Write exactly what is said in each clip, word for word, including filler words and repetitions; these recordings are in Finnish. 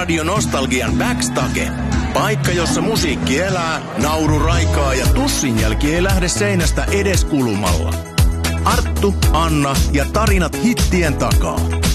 Radio Nostalgian Backstage. Paikka, jossa musiikki elää, nauru raikaa ja tussin jälki ei lähde seinästä edes kulmalla. Arttu, Anna ja tarinat hittien takaa.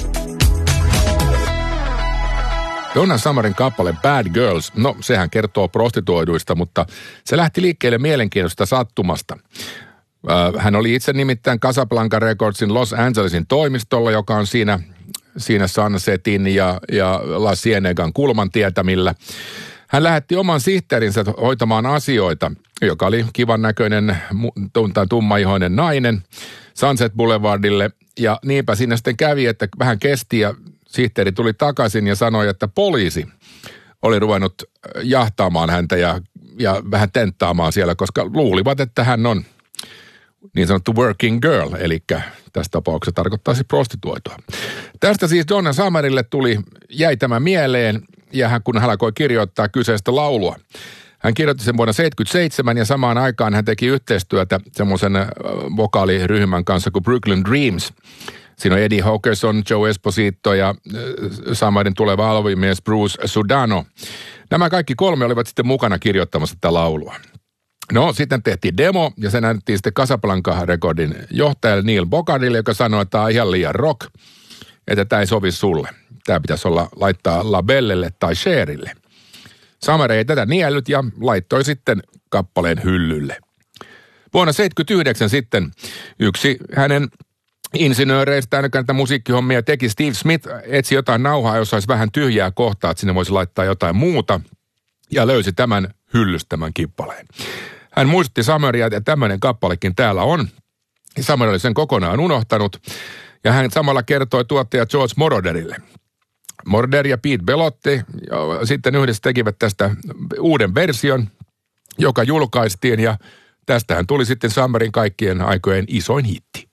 Donna Summerin kappale Bad Girls, no sehän kertoo prostituoiduista, mutta se lähti liikkeelle mielenkiintoista sattumasta. Hän oli itse nimittäin Casablanca Recordsin Los Angelesin toimistolla, joka on siinä, siinä Sunsetin ja, ja La Cienegan kulman tietämillä. Hän lähetti oman sihteerinsä hoitamaan asioita, joka oli kivan näköinen tummaihoinen nainen Sunset Boulevardille. Ja niinpä siinä sitten kävi, että vähän kesti ja sihteeri tuli takaisin ja sanoi, että poliisi oli ruvennut jahtaamaan häntä ja, ja vähän tenttaamaan siellä, koska luulivat, että hän on niin sanottu working girl, eli tässä tapauksessa tarkoittaisi prostituoitua. Tästä siis Donna Summerille tuli, jäi tämä mieleen, ja hän, kun hän alkoi kirjoittaa kyseistä laulua. Hän kirjoitti sen vuonna seitsemänkymmentäseitsemän, ja samaan aikaan hän teki yhteistyötä semmoisen vokaaliryhmän kanssa kuin Brooklyn Dreams. Siinä on Eddie Hawkerson, Joe Esposito ja Summerin tuleva albumies Bruce Sudano. Nämä kaikki kolme olivat sitten mukana kirjoittamassa tätä laulua. No, sitten tehtiin demo, ja se näytettiin sitten Casablanca Recordin johtajalle Neil Bogardille, joka sanoi, että tämä on ihan liian rock, että tämä ei sovi sulle. Tämä pitäisi olla laittaa labellelle tai sharelle. Summer ei tätä niellyt ja laittoi sitten kappaleen hyllylle. Vuonna seitsemänkymmentäyhdeksän sitten yksi hänen insinööreistä, ainakaan näitä musiikkihommia teki Steve Smith, etsi jotain nauhaa, jos olisi vähän tyhjää kohtaa, että sinne voisi laittaa jotain muuta, ja löysi tämän hyllystämän kippaleen. Hän muistutti Summeria, että tämmöinen kappalekin täällä on. Summer oli sen kokonaan unohtanut, ja hän samalla kertoi tuottaja George Moroderille. Moroder ja Pete Bellotti ja sitten yhdessä tekivät tästä uuden version, joka julkaistiin, ja tästähän tuli sitten Summerin kaikkien aikojen isoin hitti.